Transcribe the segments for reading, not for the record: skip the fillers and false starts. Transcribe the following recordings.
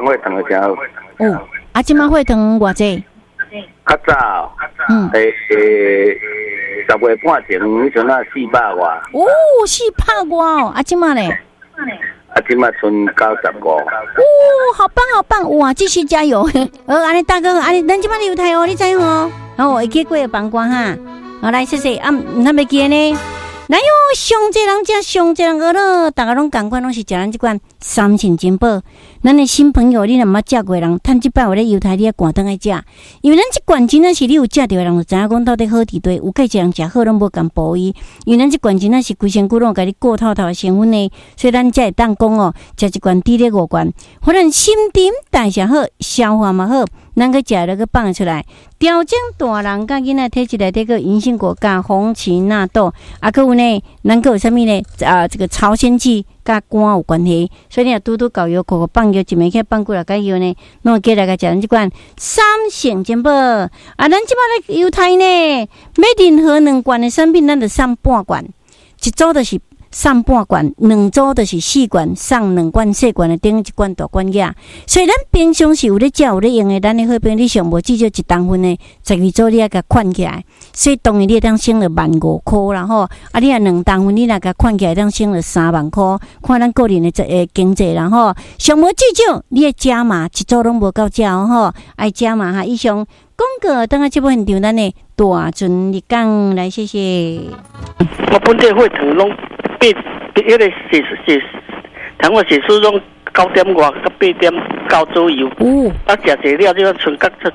血糖的真好。 哦，啊，即马血糖偌济？ 较早，10月半前迄阵啊400外。 哦，400外哦，啊，即马咧？ 啊，即马剩95。 哦，好棒好棒！哇，继续加油！安尼大哥，安尼咱即马留台哦，你知吼？好，会去过帮关哈。好，来谢谢啊，唔通袂记呢？来哟，上济人食，上济人饿了，大家拢共款，拢是食咱即款三庆金宝。咱的新朋友，你若捌食过的人，趁即摆有咧犹太，你赶顿来食，因为咱即罐真的是你有食着的人，就知影讲到底好伫对。有介济人食好，拢无共补伊，因为咱即罐真的是规身躯拢甲你过透透的成分呢，所以咱才会当讲哦，食一罐抵咧5罐，互咱心肠代谢好，消化嘛好，咱个食了个放出来，调整大人甲囡仔体质内底个银杏果加红芪纳豆，啊，佮有呢，咱佮有啥物呢？这个朝鲜蓟甲肝有关系，所以你若拄搞药，口放药，一暝起放几来个药呢？拢会记来个食咱即款三圣金宝啊！咱即摆咧犹太呢，买任何2罐的产品，咱就送半罐，一组就是送半罐，2组就是4罐，送2罐细罐的，等于1罐大罐仔。所以咱平常是有咧食有咧用的，咱的好朋友你上无至少1等份的12组，你要甲款起来。所以当然你会当省了15,000块啦吼，啊你若2等份，你若甲款起来，当省了30,000块。看咱个人的经济啦吼，上无至少你的加码一组拢无够食吼，爱加码哈。以上广告等下这部现场，咱的大船日讲来，谢谢。 我本地血糖拢。迄个是糖我血数拢9.5到8.9左右。哦，啊，食济了就剩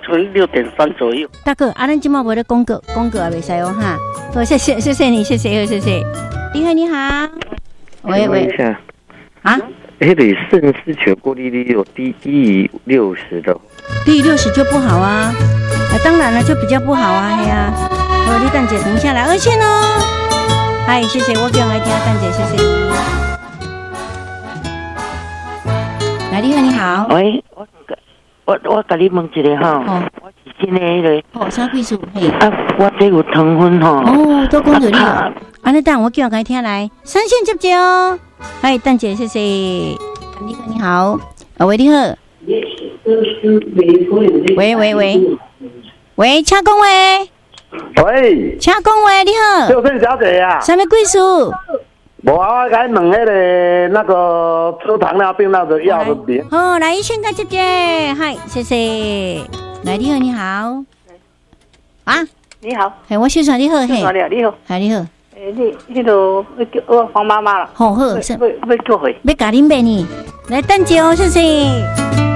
6.3左右。 大哥，咱今麦无咧广告也袂使哦哈。好，谢谢你，谢谢。你好。喂。啊？ 迄个肾丝球过滤率有低于60的。 低于60就不好啊。当然了，就比较不好啊，嘿啊。好，你等姐等下来，而且呢。嗨，谢谢，我叫来听蛋姐，谢谢你。来，你好。 喂，我甲你问一个哈，我是真的迄个。 啥贵数？嘿。 啊，我这有糖分哈。 哦，都讲着你了。安尼等我叫来听来，3线接接哦。嗨，蛋姐，谢谢。你好，喂，你好。喂，请讲话。 喂， 请讲话，你好， 秀珍小姐呀， 什么贵数？ 无啊，我该问迄个那个吃糖尿病那个药的名。 好，来，先跟姐姐，嗨，谢谢。来，你好，啊， 你好， 嘿，我秀传你好，嘿， 你好， 嗨，你好， 你都我黄妈妈了， 好， 要叫回， 要甲恁买呢，来等姐哦，谢谢。